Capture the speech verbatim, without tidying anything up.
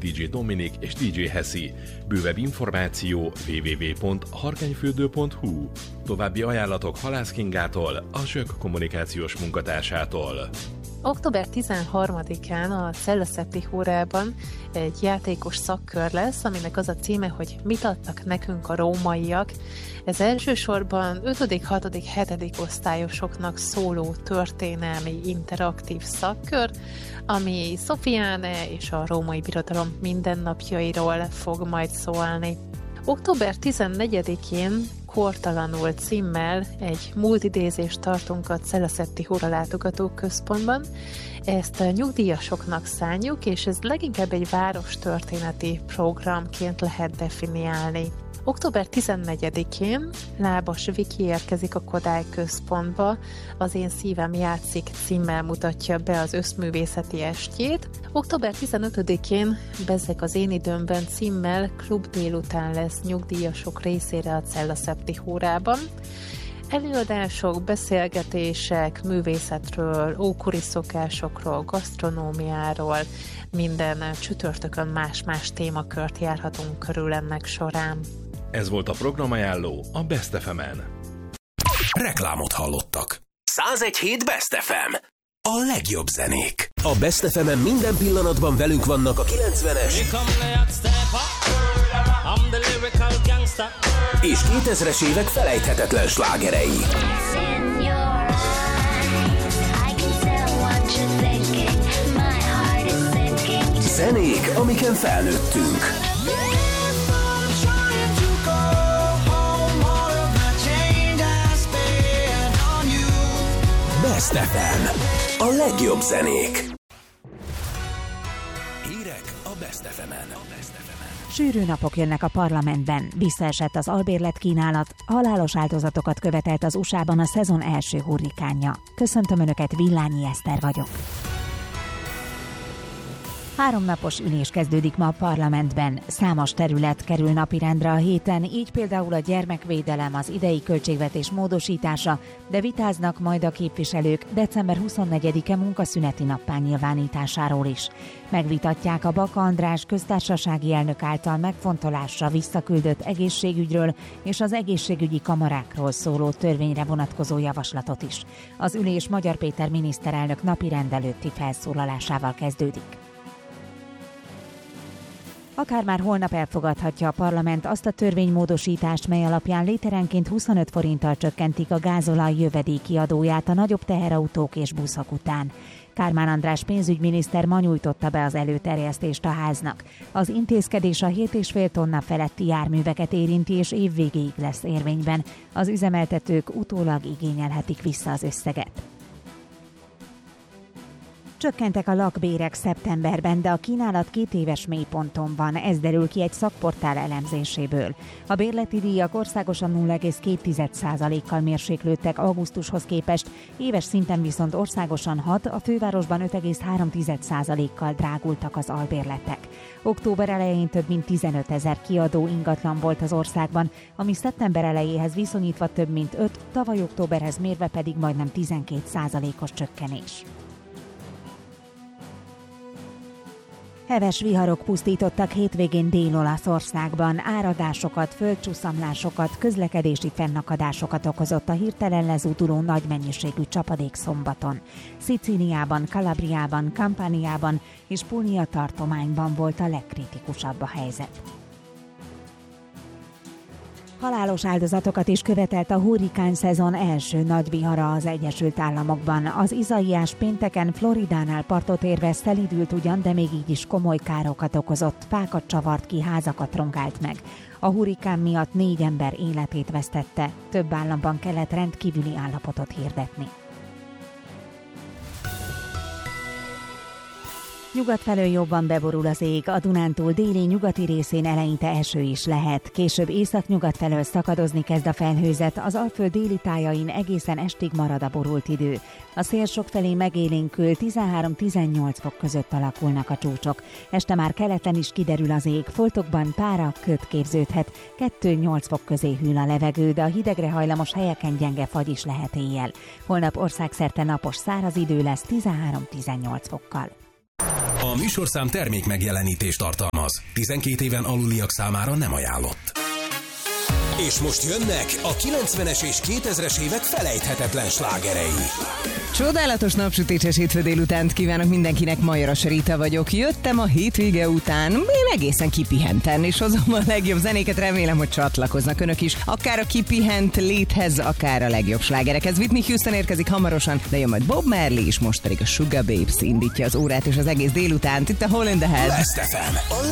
dé dzsé Dominik és dé dzsé Heszi. Bővebb információ double-u double-u double-u pont harkányfürdő pont hu. További ajánlatok Halász Kingától, a Zsök kommunikációs munkatársától. október tizenharmadikán a Szellőszepti Hórában egy játékos szakkör lesz, aminek az a címe, hogy mit adtak nekünk a rómaiak. Ez elsősorban ötödik, hatodik, hetedik osztályosoknak szóló történelmi interaktív szakkör, ami Szofiáne és a római birodalom mindennapjairól fog majd szólni. október tizennegyedikén Kortalanul címmel egy multidézést tartunk a Szellőszepti Hóra látogatóközpontban. Ezt a nyugdíjasoknak szánjuk, és ez leginkább egy várostörténeti programként lehet definiálni. október tizennegyedikén Lábas Viki érkezik a Kodály központba, az Én szívem játszik címmel mutatja be az összművészeti estjét. október tizenötödikén Bezzeg az én időmben címmel klub délután lesz nyugdíjasok részére a Szellőszepti Hórában. Előadások, beszélgetések, művészetről, ókori szokásokról, gasztronómiáról, minden csütörtökön más-más témakört járhatunk körül ennek során. Ez volt a programajánló a Best ef emen. Reklámot hallottak. száz egy hét Best ef em. A legjobb zenék. A Best ef emen minden pillanatban velünk vannak a kilencvenes és kétezres évek felejthetetlen slágerei. Zenék, amiken felnőttünk. Best ef em. A legjobb zenék. Hírek a Best ef emen. Sűrű napok jönnek a parlamentben, visszaesett az albérlet kínálat, halálos áldozatokat követelt az u es á-ban a szezon első hurrikánja. Köszöntöm Önöket, Villányi Eszter vagyok. Háromnapos ülés kezdődik ma a parlamentben. Számos terület kerül napirendre a héten, így például a gyermekvédelem, az idei költségvetés módosítása, de vitáznak majd a képviselők december huszonnegyedike munkaszüneti nappá nyilvánításáról is. Megvitatják a Baka András köztársasági elnök által megfontolásra visszaküldött egészségügyről és az egészségügyi kamarákról szóló törvényre vonatkozó javaslatot is. Az ülés Magyar Péter miniszterelnök napirend előtti felszólalásával kezdődik. Akár már holnap elfogadhatja a parlament azt a törvénymódosítást, mely alapján literenként huszonöt forinttal csökkentik a gázolaj jövedéki adóját a nagyobb teherautók és buszok után. Kármán András pénzügyminiszter ma nyújtotta be az előterjesztést a háznak. Az intézkedés a hét egész öt tonna feletti járműveket érinti, és évvégéig lesz érvényben. Az üzemeltetők utólag igényelhetik vissza az összeget. Csökkentek a lakbérek szeptemberben, de a kínálat két éves mélyponton van, ez derül ki egy szakportál elemzéséből. A bérleti díjak országosan nulla egész két százalékkal mérséklődtek augusztushoz képest, éves szinten viszont országosan hat, a fővárosban öt egész három százalékkal drágultak az albérletek. Október elején több mint tizenötezer kiadó ingatlan volt az országban, ami szeptember elejéhez viszonyítva több mint öt, tavaly októberhez mérve pedig majdnem tizenkét százalékos csökkenés. Heves viharok pusztítottak hétvégén Dél-Olaszországban, áradásokat, földcsúszamlásokat, közlekedési fennakadásokat okozott a hirtelen lezúduló nagy mennyiségű csapadék szombaton. Szicíliában, Kalabriában, Campaniában és Puglia tartományban volt a legkritikusabb a helyzet. Halálos áldozatokat is követelt a hurrikán szezon első nagy vihara az Egyesült Államokban. Az Izaiás pénteken Floridánál partot érve szelídült ugyan, de még így is komoly károkat okozott, fákat csavart ki, házakat rongált meg. A hurrikán miatt négy ember életét vesztette, több államban kellett rendkívüli állapotot hirdetni. Nyugat felől jobban beborul az ég, a Dunántúl déli nyugati részén eleinte eső is lehet. Később északnyugat felől szakadozni kezd a felhőzet, az Alföld déli tájain egészen estig marad a borult idő. A szél sokfelé megélénkül, tizenhárom-tizennyolc fok között alakulnak a csúcsok. Este már keleten is kiderül az ég, foltokban pára, köd képződhet, kettő-nyolc fok közé hűl a levegő, de a hidegre hajlamos helyeken gyenge fagy is lehet éjjel. Holnap országszerte napos száraz idő lesz tizenhárom-tizennyolc fokkal. A műsorszám termék megjelenítést tartalmaz. tizenkét éven aluliak számára nem ajánlott. És most jönnek a kilencvenes és kétezres évek felejthetetlen slágerei. Csodálatos napsütéses hétfő délutánt kívánok mindenkinek, Majoras Rita vagyok. Jöttem a hétvége után, én egészen kipihenten, és hozom a legjobb zenéket, remélem, hogy csatlakoznak önök is. Akár a kipihent léthez, akár a legjobb slágerekhez. Whitney Houston érkezik hamarosan, de jön majd Bob Marley, és most pedig a Sugar Babes indítja az órát és az egész délutánt. Itt a Hole in the Head. Best ef em, a